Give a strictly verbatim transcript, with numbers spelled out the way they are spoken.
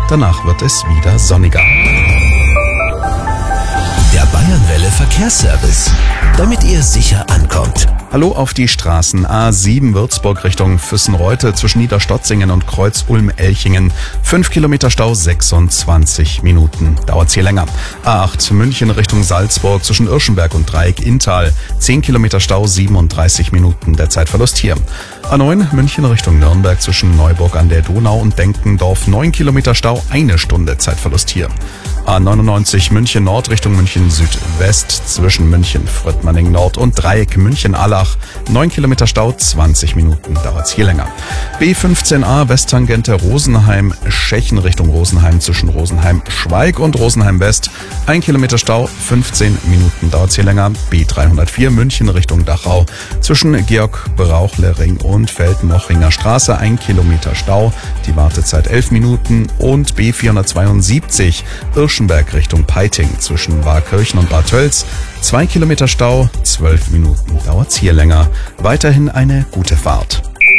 Danach wird es wieder sonniger. Der Bayernwelle Verkehrsservice, damit ihr sicher ankommt. Hallo auf die Straßen. A sieben Würzburg Richtung Füssenreute zwischen Niederstotzingen und Kreuz-Ulm-Elchingen. fünf Kilometer Stau, sechsundzwanzig Minuten. Dauert's hier länger. A acht München Richtung Salzburg zwischen Irschenberg und Dreieck-Inntal. zehn Kilometer Stau, siebenunddreißig Minuten. Der Zeitverlust hier. A neun München Richtung Nürnberg zwischen Neuburg an der Donau und Denkendorf. neun Kilometer Stau, eine Stunde Zeitverlust hier. A neunundneunzig München Nord Richtung München Südwest zwischen München Fröttmanning Nord und Dreieck München Allach. neun Kilometer Stau, zwanzig Minuten, dauert's hier länger. B fünfzehn a Westtangente Rosenheim Schechen Richtung Rosenheim zwischen Rosenheim Schweig und Rosenheim West. ein Kilometer Stau, fünfzehn Minuten, dauert's hier länger. B dreihundertvier München Richtung Dachau zwischen Georg Brauchlering und Feldmochinger Straße. ein Kilometer Stau, die Wartezeit elf Minuten. Und B vierhundertzweiundsiebzig Irschenberg Richtung Peiting zwischen Waakirchen und Bad Tölz. zwei Kilometer Stau, zwölf Minuten, dauert's hier länger. Weiterhin eine gute Fahrt.